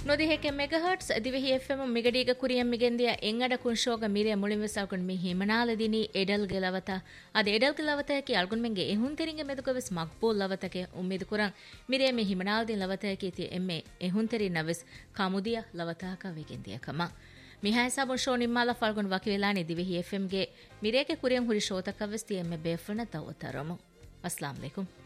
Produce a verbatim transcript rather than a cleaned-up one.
නොදි හෙක මෙගහර්ට්ස් Dhivehi FM ಮಿಗಡಿಗ ಕುರಿಯಂ ಮಿಗೆಂದಿಯ ಎಂಗಡ ಕುಂಶೋಗ ಮಿರೆ ಮುಳಿಂವೆಸಲ್ಕೊಂಡ್ ಮಿ ಹಿಮನಾಲದಿನಿ ಎಡಲ್ ಗೆಲವತ ಅದ ಎಡಲ್ ಗೆಲವತಕಿ ಅಲ್ಗೊಂಡ್ ಮೆಂಗೆ ಎಹುನ್ ತೆರಿಂಗೆ ಮೆದುಕವೆಸ್ ಮಕ್ಬೂಲ್ ಲವತಕೆ ಉಮ್ಮಿದು ಕುರಂ ಮಿರೆ ಮಿ ಹಿಮನಾಲದಿನ್ ಲವತಕಿ ತಿ ಎಮ್ಮೆ ಎಹುನ್ ತೆರಿ ನವೆಸ್ ಕಾಮುದಿಯ ಲವತಕ ವೆಗೆಂದಿಯ ಕಮ ಮಿಹಾಯ ಸಾಬುನ್ ಶೋ ನಿಮ್ಮಾಲ ಫಲ್ಗೊಂಡ್ ವಕಿವೆಲಾನಿ ದಿವೆಹಿ ಎಫ್ಎಂ ಗೆ ಮಿರೆಗೆ ಕುರಿಯಂ ಹುರಿ ಶೋತಕವೆಸ್ ತಿ ಎಮ್ಮೆ ಬೇಫನ ತವತರಮು ಅಸ್ಲಾಂ ಅಲೈಕುಂ